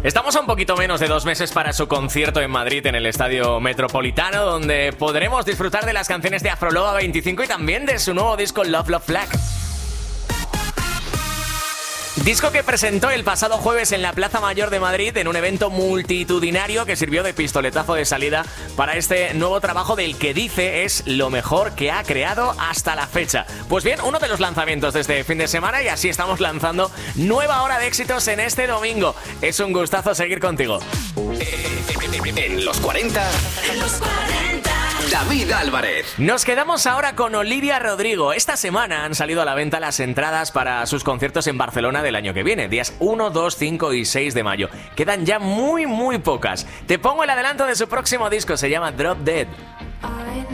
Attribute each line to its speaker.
Speaker 1: Estamos a un poquito menos de 2 meses para su concierto en Madrid, en el Estadio Metropolitano, donde podremos disfrutar de las canciones de Afroloba 25 y también de su nuevo disco Love Love Flag. Disco que presentó el pasado jueves en la Plaza Mayor de Madrid en un evento multitudinario que sirvió de pistoletazo de salida para este nuevo trabajo del que dice es lo mejor que ha creado hasta la fecha. Pues bien, uno de los lanzamientos de este fin de semana y así estamos lanzando nueva hora de éxitos en este domingo. Es un gustazo seguir contigo.
Speaker 2: En los 40. David Álvarez.
Speaker 1: Nos quedamos ahora con Olivia Rodrigo. Esta semana han salido a la venta las entradas para sus conciertos en Barcelona del año que viene, días 1, 2, 5 y 6 de mayo. Quedan ya muy pocas. Te pongo el adelanto de su próximo disco, se llama Drop Dead.